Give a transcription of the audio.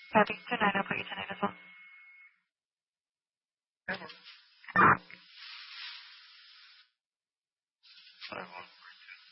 Copy. 2-9, I'll put you 10 as well. Whatever.